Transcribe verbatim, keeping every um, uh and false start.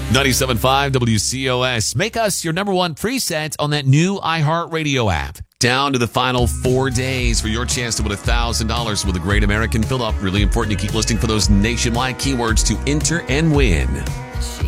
ninety-seven point five W C O S. Make us your number one preset on that new iHeartRadio app. Down to the final four days for your chance to win one thousand dollars with a Great American Fill-Up. Really important to keep listening for those nationwide keywords to enter and win.